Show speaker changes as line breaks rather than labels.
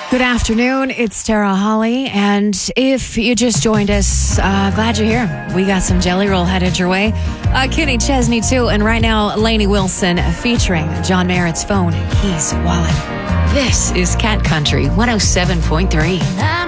Good afternoon. It's Tara Holly. And if you just joined us, glad you're here. We got some Jelly Roll headed your way. Kenny Chesney, too. And right now, Lainey Wilson featuring John Merritt's Phone Keys Wallet. This is Cat Country 107.3.